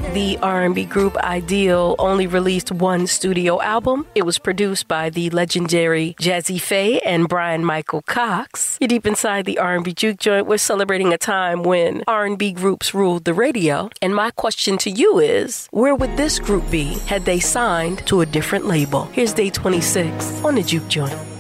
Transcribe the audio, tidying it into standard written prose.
The R&B group Ideal only released one studio album. It was produced by the legendary Jazzy Faye and Brian Michael Cox. You're deep inside the R&B Juke Joint. We're celebrating a time when R&B groups ruled the radio. And my question to you is, where would this group be had they signed to a different label? Here's Day 26 on the Juke Joint.